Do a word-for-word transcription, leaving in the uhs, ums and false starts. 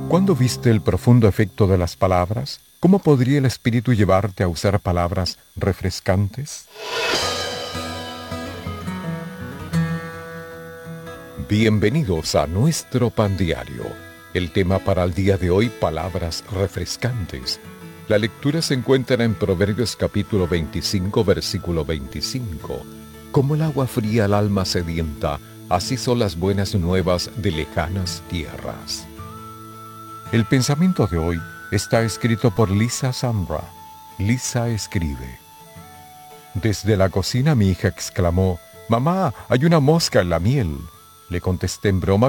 ¿Cuándo viste el profundo efecto de las palabras? ¿Cómo podría el Espíritu llevarte a usar palabras refrescantes? Bienvenidos a nuestro pan diario. El tema para el día de hoy, palabras refrescantes. La lectura se encuentra en Proverbios capítulo veinticinco, versículo veinticinco. Como el agua fría al alma sedienta, así son las buenas nuevas de lejanas tierras. El pensamiento de hoy está escrito por Lisa Zambra. Lisa escribe: Desde la cocina mi hija exclamó: «Mamá, hay una mosca en la miel». Le contesté en broma